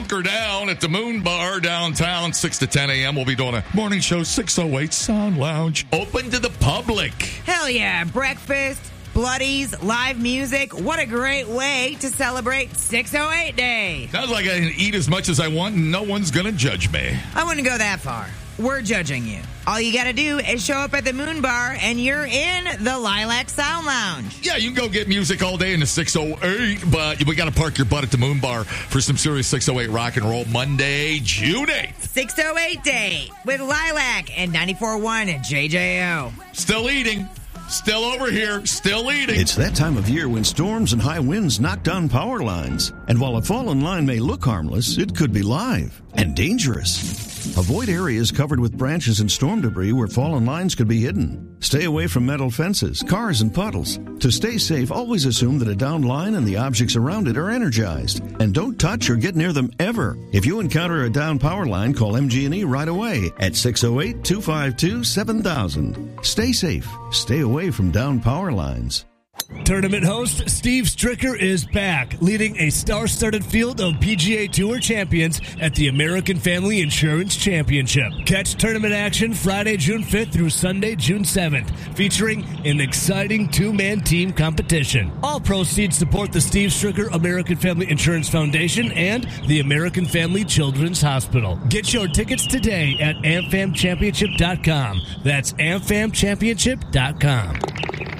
hunker down at the Moon Bar downtown, 6 to 10 a.m. We'll be doing a morning show, 608 Sound Lounge. Open to the public. Hell yeah. Breakfast, bloodies, live music. What a great way to celebrate 608 Day. Sounds like I can eat as much as I want and no one's going to judge me. I wouldn't go that far. We're judging you. All you got to do is show up at the Moon Bar and you're in the Lilac Sound Lounge. Yeah, you can go get music all day in the 608, but we got to park your butt at the Moon Bar for some serious 608 rock and roll Monday, June 8th. 608 Day with Lilac and 94.1 at JJO. Still eating. Still over here. Still eating. It's that time of year when storms and high winds knock down power lines. And while a fallen line may look harmless, it could be live and dangerous. Avoid areas covered with branches and storm debris where fallen lines could be hidden. Stay away from metal fences, cars, and puddles. To stay safe, always assume that a downed line and the objects around it are energized. And don't touch or get near them ever. If you encounter a downed power line, call MG&E right away at 608-252-7000. Stay safe. Stay away from downed power lines. Tournament host Steve Stricker is back, leading a star-studded field of PGA Tour champions at the American Family Insurance Championship. Catch tournament action Friday, June 5th through Sunday, June 7th, featuring an exciting two-man team competition. All proceeds support the Steve Stricker American Family Insurance Foundation and the American Family Children's Hospital. Get your tickets today at amfamchampionship.com. That's amfamchampionship.com.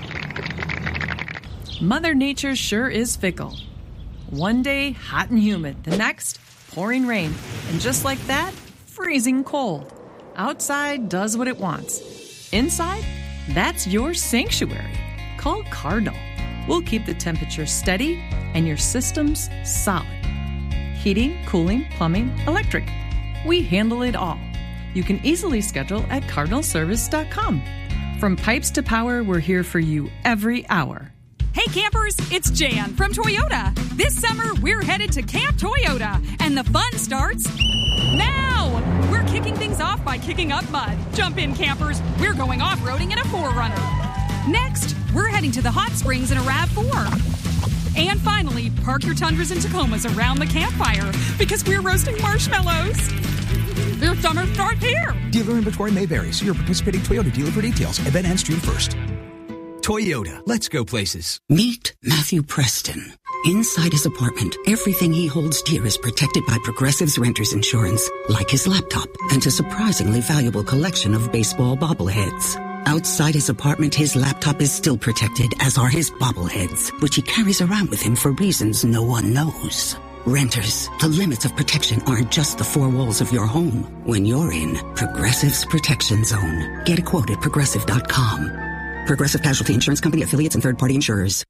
Mother Nature sure is fickle. One day, hot and humid. The next, pouring rain. And just like that, freezing cold. Outside does what it wants. Inside, that's your sanctuary. Call Cardinal. We'll keep the temperature steady and your systems solid. Heating, cooling, plumbing, electric. We handle it all. You can easily schedule at cardinalservice.com. From pipes to power, we're here for you every hour. Hey campers, it's Jan from Toyota. This summer, we're headed to Camp Toyota, and the fun starts now. We're kicking things off by kicking up mud. Jump in, campers. We're going off-roading in a 4Runner. Next, we're heading to the hot springs in a RAV4. And finally, park your Tundras and Tacomas around the campfire because we're roasting marshmallows. Your summer starts here. Dealer inventory may vary. See your participating Toyota dealer for details. Event ends June 1st. Toyota. Let's go places. Meet Matthew Preston. Inside his apartment, everything he holds dear is protected by Progressive's Renter's Insurance, like his laptop and a surprisingly valuable collection of baseball bobbleheads. Outside his apartment, his laptop is still protected, as are his bobbleheads, which he carries around with him for reasons no one knows. Renters, the limits of protection aren't just the four walls of your home. When you're in Progressive's Protection Zone, get a quote at Progressive.com. Progressive Casualty Insurance Company, affiliates, and third-party insurers.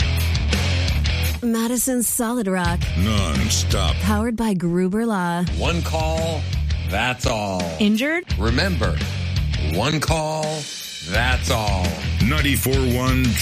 Madison Solid Rock. Non-stop. Powered by Gruber Law. One call, that's all. Injured? Remember, one call, that's all. 94.1